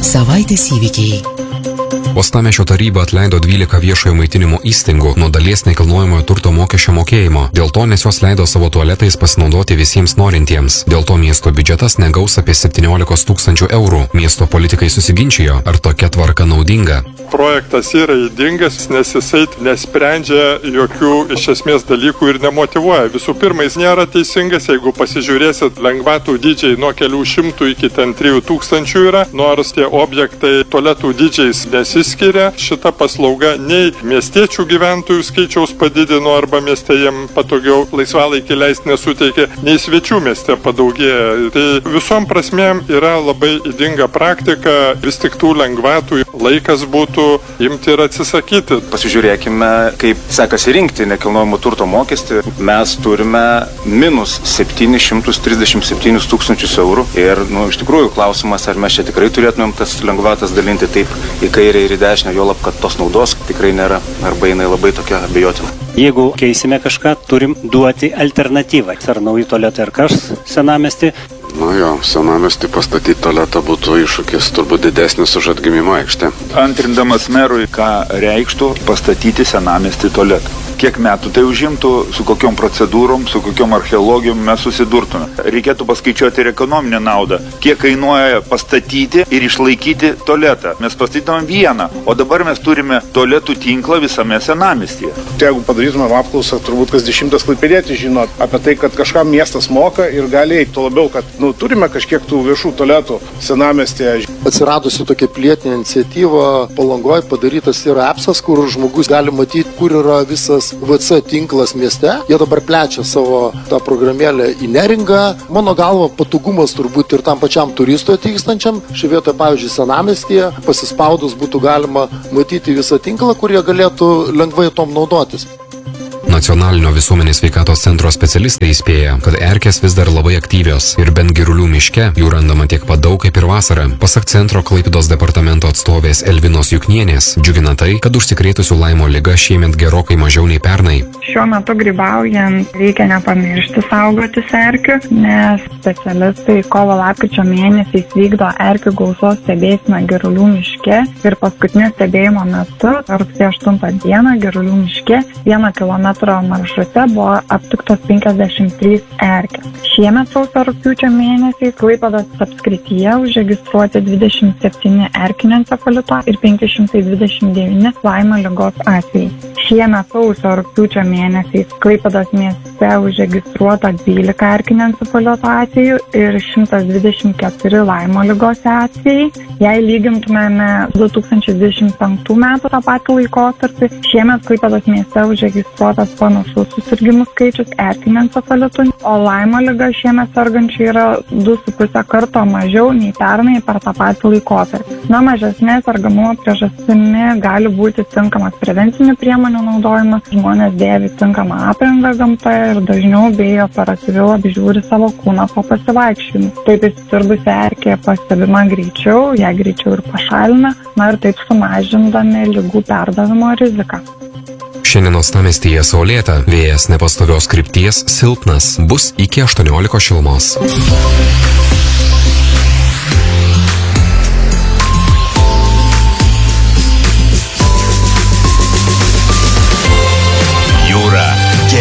Savaitės įvykiai. Uostamiesčio taryba atleido 12 viešojo maitinimo įstaigų nuo dalies nekilnojamojo turto mokesčio mokėjimo. Dėl to, nes jos leido savo tualetais pasinaudoti visiems norintiems. Dėl to miesto biudžetas negaus apie 17 000 eurų. Miesto politikai susiginčijo, ar tokia tvarka naudinga. Projektas yra ydingas, nes jisai nesprendžia jokių iš esmės dalykų ir nemotyvuoja. Visų pirma, jis nėra teisingas, jeigu pasižiūrėsit, lengvatų dydžiai nuo kelių šimtų iki 3000 yra, nors tie objektai tualetų dydžiais nesiskiria. Šita paslauga nei miestiečių gyventojų skaičiaus padidino arba mieste jiem patogiau laisvalaikį leisti nesuteikė, nei svečių mieste padaugėjo. Tai visom prasmėm yra labai ydinga praktika, vis tik tų lengvatų laikas būtų imti ir atsisakyti. Pasižiūrėkime, kaip sekasi rinkti nekilnojamo turto mokestį. Mes turime minus 737 000 eurų. Ir, iš tikrųjų, klausimas, ar mes čia tikrai turėtumėm tas lengvatas dalinti taip į kairę ir į dešinę, juolab, kad tos naudos tikrai nėra, arba jinai labai tokia abejotina. Jeigu keisime kažką, turim duoti alternatyvą. Ar nauji tualetai, ar kas senamiestį? Senamiestį pastatyti tualetą būtų iššūkis turbūt didesnis už atgimimo aikštę. Antrindamas merui, ką reikštų pastatyti senamiestį tualetą. Kiek metų tai užimtų, su kokiom procedūrom, su kokiom archeologijom mes susidurtume. Reikėtų paskaičiuoti ir ekonominę naudą. Kiek kainuoja pastatyti ir išlaikyti tualetą. Mes pastatytumėm vieną, o dabar mes turime tualetų tinklą visame senamiestyje. Jeigu padarytumėm apklausą, turbūt kas 10 klaipėdietis žino apie tai, kad kažkam miestas moka ir gali eiti. Tuo labiau, kad turime kažkiek tų viešų tualetų senamiestyje. Atsiradusi tokia pilietinė iniciatyva, Palangoje padarytas yra appsas, kur žmogus gali matyti, kur yra visas VC tinklas mieste. Jie dabar plečia savo tą programėlę į Neringą. Mano galva, patogumas turbūt ir tam pačiam turistui atvykstančiam. Šį vietą, pavyzdžiui, senamiestyje pasispaudus būtų galima matyti visą tinklą, kur jie galėtų lengvai tom naudotis. Nacionalinio visuomenės sveikatos centro specialistai įspėja, kad erkės vis dar labai aktyvios ir bent Girulių miške jų randama tiek pat daug kaip ir vasarą. Pasak centro Klaipėdos departamento atstovės Elvinos Juknienės, džiugina tai, kad užsikrėtusių Laimo liga šiemet gerokai mažiau nei pernai. Šiuo metu grybaujant reikia nepamiršti saugotis erkių, nes specialistai kovo-lapkričio mėnesiais vykdo erkių gausos stebėseną Girulių miške ir paskutinio stebėjimo metu, rugsėjo 8 dieną Girulių miške 1 km maršrute buvo aptiktos 53 erkės. Šiemet sausio-rugpjūčio mėnesiais Klaipėdos apskrityje užregistruoti 27 erkinio encefalito ir 529 Laimo ligos atvejai. Šiemet sausio-rugpjūčio mėnesiais Klaipėdos mieste užregistruota 12 erkinio encefalito atvejų ir 124 Laimo ligos atvejai. Jei lygintumėme 2025 metų tą patį laikotarpį, šiemet Klaipėdos mieste užregistruotas panašus susirgimų skaičius erkinio encefalitu, o Laimo liga šiemet sergančių yra 2,5 karto mažiau nei pernai per tą patį laikotarpį. Mažesnė sergamumo priežastimi gali būti tinkamas prevencinių priemonių naudojimas, žmonės dėvi tinkamą aprangą gamtoje ir dažniau bei operatyviau apžiūri savo kūną po pasivaikščiojimų. Taip įsisirgusi erkė pastebima greičiau, ją greičiau ir pašalina, ir taip sumažindami ligų perdavimo riziką. Šiandien uostamiestyje saulėta, vėjas nepastovios krypties silpnas, bus iki 18 šilumos.